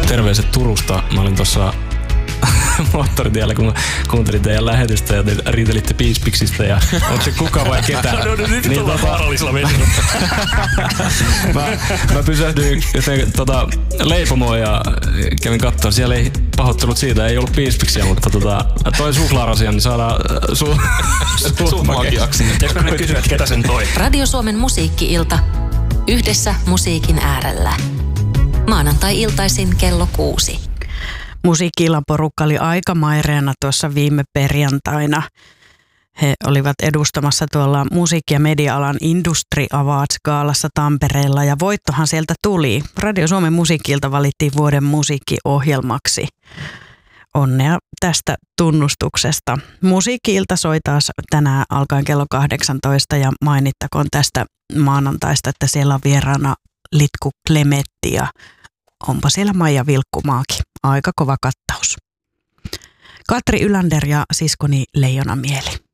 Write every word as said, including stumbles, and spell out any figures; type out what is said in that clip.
terveiset Turusta. Mä olin tuossa moottoritiellä, kun mä kuuntelin teidän lähetystä ja te riitelitte piispiksistä ja onko se kuka vai ketä. No, no nyt niin, ollaan tota... vaarallisella vedellä. mä, mä pysähdyin joten, tota, leipomoon ja kävin katsoa. Siellä ei pahoittelut siitä, ei ollut piispiksiä, mutta tota, toi suklaarasia, niin saadaan su, su, suut makeaksi. Pitäisikö nyt kysyä, että ketä sen toi? Radio Suomen musiikki-ilta. Yhdessä musiikin äärellä. Maanantai-iltaisin kello kuusi. Musiikki-illan porukka oli aika maireena tuossa viime perjantaina. He olivat edustamassa tuolla musiikki- ja media-alan Industry Awards-gaalassa Tampereella ja voittohan sieltä tuli. Radio Suomen musiikki-ilta valittiin vuoden musiikkiohjelmaksi. Onnea tästä tunnustuksesta. Musiikki-ilta soi taas tänään alkaen kello kahdeksantoista ja mainittakoon tästä maanantaista, että siellä on vieraana Litku Klemetti ja onpa siellä Maija Vilkkumaakin. Aika kova kattaus. Katri Ylander ja siskoni Leijona Mieli.